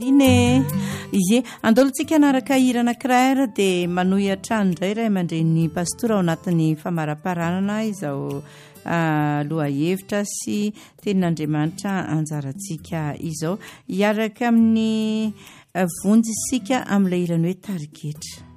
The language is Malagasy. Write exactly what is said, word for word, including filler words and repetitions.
ine izy andolontsika anaraka hira anankiray dia manohy atrano indray ray aman-dren'ny pastora ao anatin'ny famaraparanana izao loha hevitra sy tenin'Andriamanitra anjarantsika izao hiaraka amin'ny vonjy isika amin'ilay hirany hoe tarigetra.